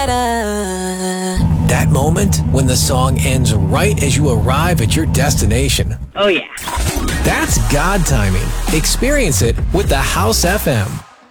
better. That moment when the song ends right as you arrive at your destination. Oh, yeah. That's God timing. Experience it with the House FM.